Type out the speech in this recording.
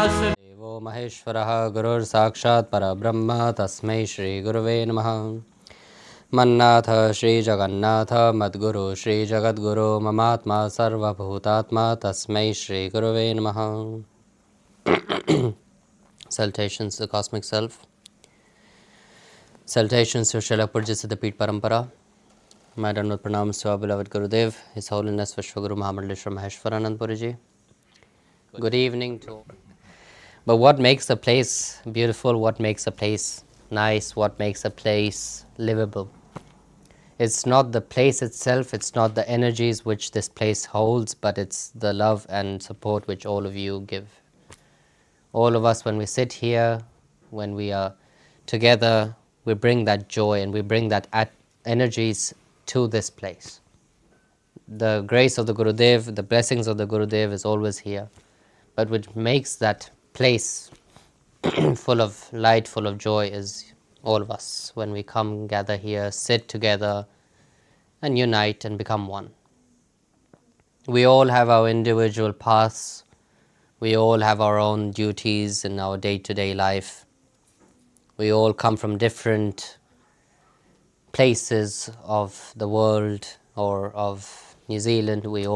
देवो महेश्वरः गुरुर् साक्षात् परब्रह्म तस्मै श्री गुरुवे नमः। मन्नाथ श्री जगन्नाथ मद्गुरु श्री जगद्गुरु ममात्मा सर्वभूतात्मा तस्मै श्री गुरुवे नमः. Salutations to the Cosmic Self. Salutations to Srila Purja Siddhapit Parampara. My Dandavat Pranams to our beloved Gurudev, His Holiness Vishwaguru Mahamandaleshwar Maheshwaranand Puriji. Good evening to all. But what makes a place beautiful, what makes a place nice, what makes a place livable? It's not the place itself, it's not the energies which this place holds, but it's the love and support which all of you give. All of us, when we sit here, when we are together, we bring that joy and we bring that energies to this place. The grace of the Gurudev, the blessings of the Gurudev is always here, but which makes that place full of light, full of joy is all of us. When we come, gather here, sit together and unite and become one. We all have our individual paths. We all have our own duties in our day-to-day life. We all come from different places of the world or of New Zealand. We all